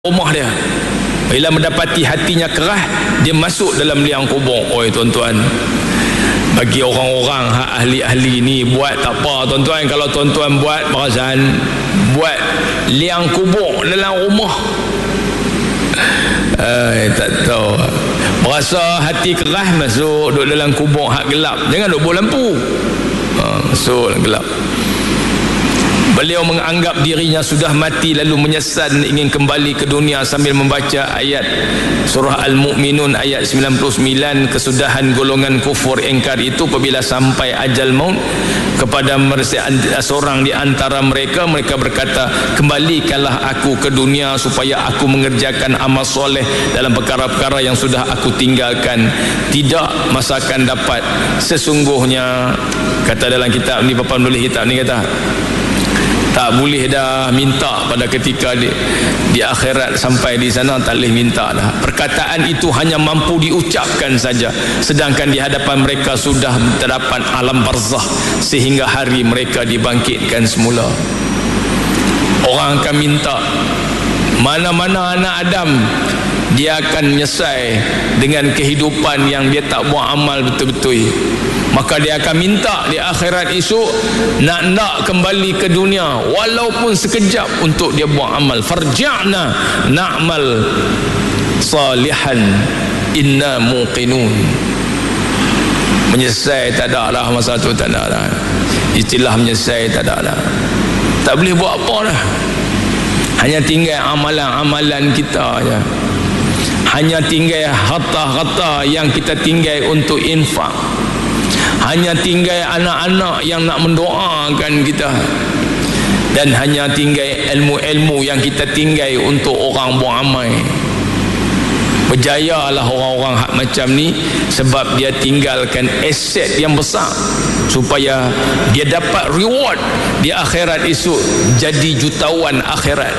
rumah dia. Bila mendapati hatinya keras, dia masuk dalam liang kubur. Oi tuan-tuan, bagi orang-orang ahli-ahli ni buat tak apa tuan-tuan. Kalau tuan-tuan buat perasaan buat liang kubur dalam rumah, tak tahu, berasa hati keras, masuk duduk dalam kubur hak gelap. Jangan duduk bawah lampu, masuk gelap. Beliau menganggap dirinya sudah mati, lalu menyesal dan ingin kembali ke dunia sambil membaca ayat surah Al-Mu'minun ayat 99. Kesudahan golongan kufur ingkar itu apabila sampai ajal maut kepada seorang di antara mereka, mereka berkata, kembalikanlah aku ke dunia supaya aku mengerjakan amal soleh dalam perkara-perkara yang sudah aku tinggalkan. Tidak masa akan dapat. Sesungguhnya, kata dalam kitab ni, Bapa menulis kitab ni kata, tak boleh dah minta pada ketika di akhirat. Sampai di sana tak boleh minta dah. Perkataan itu hanya mampu diucapkan saja, sedangkan di hadapan mereka sudah terdapat alam barzah sehingga hari mereka dibangkitkan semula. Orang akan minta, mana-mana anak Adam, dia akan menyesal dengan kehidupan yang dia tak buat amal betul-betul. Maka dia akan minta di akhirat esok nak kembali ke dunia walaupun sekejap untuk dia buat amal. Farja'na na'mal salihan inna muqinun. Menyesal tak ada lah, masa tu tak ada lah. Istilah menyesal tak ada lah. Tak boleh buat apa dah. Hanya tinggal amalan-amalan kita aja. Hanya tinggal harta-harta yang kita tinggal untuk infak. Hanya tinggal anak-anak yang nak mendoakan kita. Dan hanya tinggal ilmu-ilmu yang kita tinggal untuk orang buang amal. Berjayalah orang-orang hak macam ni, sebab dia tinggalkan aset yang besar supaya dia dapat reward di akhirat esok, jadi jutawan akhirat.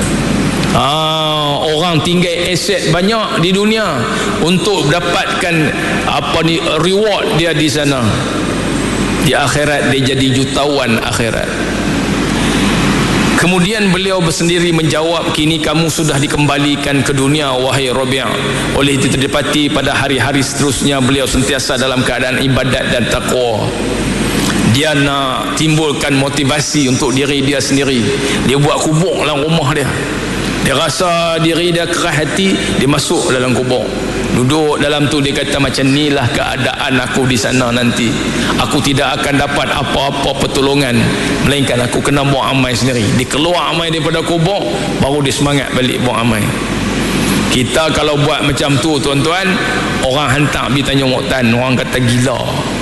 Orang tinggal aset banyak di dunia untuk dapatkan reward dia di sana. Di akhirat dia jadi jutawan akhirat. Kemudian beliau bersendiri menjawab, kini kamu sudah dikembalikan ke dunia wahai Rabi'. Oleh itu terdapati pada hari-hari seterusnya beliau sentiasa dalam keadaan ibadat dan taqwa. Dia nak timbulkan motivasi untuk diri dia sendiri. Dia buat kubur dalam rumah dia. Dia rasa diri dia keras hati, dia masuk dalam kubur. Duduk dalam tu, dia kata, macam inilah keadaan aku di sana nanti. Aku tidak akan dapat apa-apa pertolongan, melainkan aku kena buat amal sendiri. Dia keluar amal daripada kubur, baru dia semangat balik buat amal. Kita kalau buat macam tu tuan-tuan, orang hantar pergi tanya Moktan, orang kata gila.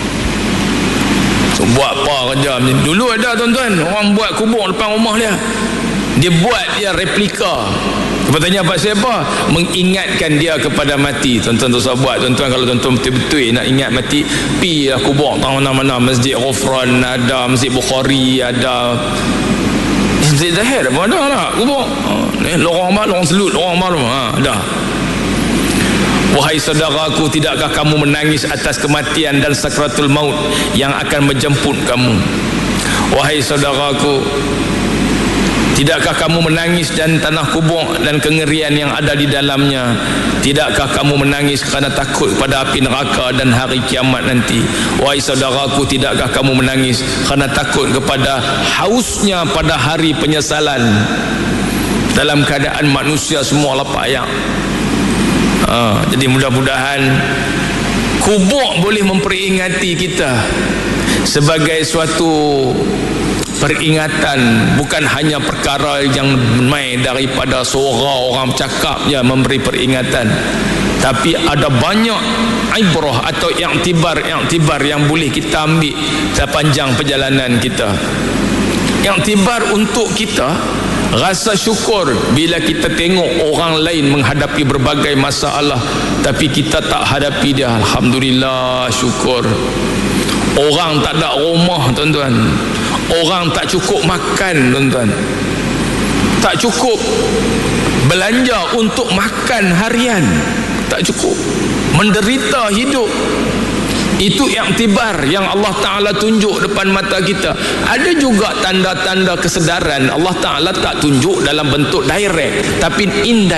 So, buat apa kerja macam ni? Dulu ada tuan-tuan, orang buat kubur depan rumah dia. Dia buat dia replika. Tanya apa siapa? Mengingatkan dia kepada mati. Tuan-tuan tu buat tuan-tuan, kalau tuan-tuan betul-betul nak ingat mati, pi lah kubur mana-mana, Masjid Ghufran ada, Masjid Bukhari ada, Masjid Zahir pun ada tak kubur. Lorong malu, lorong selut, lorong malu, ada. Wahai saudaraku, tidakkah kamu menangis atas kematian dan sakratul maut yang akan menjemput kamu? Wahai saudaraku, tidakkah kamu menangis dan tanah kubur dan kengerian yang ada di dalamnya? Tidakkah kamu menangis kerana takut pada api neraka dan hari kiamat nanti? Wahai saudaraku, tidakkah kamu menangis kerana takut kepada hausnya pada hari penyesalan? Dalam keadaan manusia semua layak. Jadi mudah-mudahan kubur boleh memperingati kita sebagai suatu peringatan, bukan hanya perkara yang main daripada suara orang bercakap je memberi peringatan, tapi ada banyak ibrah atau iktibar yang boleh kita ambil sepanjang perjalanan kita. Iktibar untuk kita rasa syukur bila kita tengok orang lain menghadapi berbagai masalah tapi kita tak hadapi dia. Alhamdulillah, syukur. Orang tak ada rumah tuan-tuan, orang tak cukup makan tuan-tuan, tak cukup belanja untuk makan harian, tak cukup, menderita hidup. Itu iktibar yang Allah Ta'ala tunjuk depan mata kita. Ada juga tanda-tanda kesedaran Allah Ta'ala tak tunjuk dalam bentuk direct, tapi indirect.